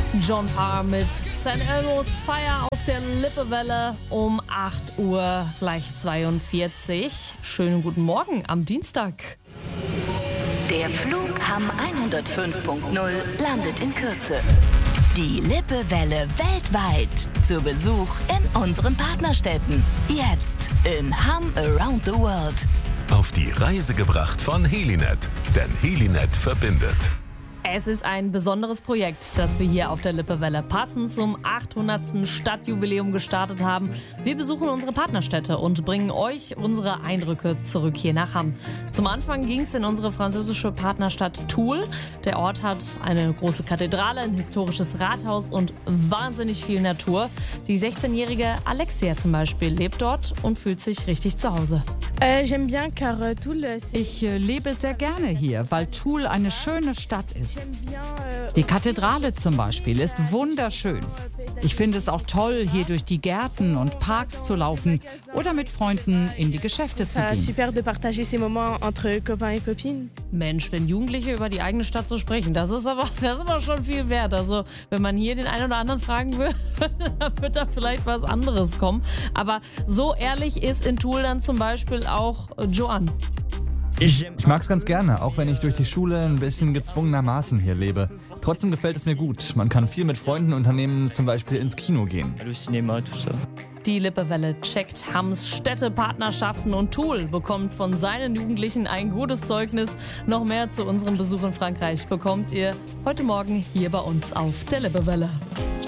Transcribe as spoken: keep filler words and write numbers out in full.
John Parr mit San Elmo's Fire auf der Lippewelle um acht Uhr gleich zweiundvierzig. Schönen guten Morgen am Dienstag. Der Flug Hamm hundertfünf Punkt null landet in Kürze. Die Lippewelle weltweit zu Besuch in unseren Partnerstädten. Jetzt in Hamm Around the World. Auf die Reise gebracht von Helinet, denn Helinet verbindet. Es ist ein besonderes Projekt, das wir hier auf der Lippewelle passend zum achthundertsten Stadtjubiläum gestartet haben. Wir besuchen unsere Partnerstädte und bringen euch unsere Eindrücke zurück hier nach Hamm. Zum Anfang ging es in unsere französische Partnerstadt Toul. Der Ort hat eine große Kathedrale, ein historisches Rathaus und wahnsinnig viel Natur. Die sechzehnjährige Alexia zum Beispiel lebt dort und fühlt sich richtig zu Hause. Ich äh, lebe sehr gerne hier, weil Toul eine schöne Stadt ist. Die Kathedrale zum Beispiel ist wunderschön. Ich finde es auch toll, hier durch die Gärten und Parks zu laufen oder mit Freunden in die Geschäfte zu gehen. Mensch, wenn Jugendliche über die eigene Stadt so sprechen, das ist aber, das ist aber schon viel wert. Also wenn man hier den einen oder anderen fragen würde, dann wird da vielleicht was anderes kommen. Aber so ehrlich ist in Toul dann zum Beispiel auch Joan. Ich mag es ganz gerne, auch wenn ich durch die Schule ein bisschen gezwungenermaßen hier lebe. Trotzdem gefällt es mir gut. Man kann viel mit Freunden unternehmen, zum Beispiel ins Kino gehen. Die Lippewelle checkt Hamms Städtepartnerschaften und Toul bekommt von seinen Jugendlichen ein gutes Zeugnis. Noch mehr zu unserem Besuch in Frankreich bekommt ihr heute Morgen hier bei uns auf der Lippewelle.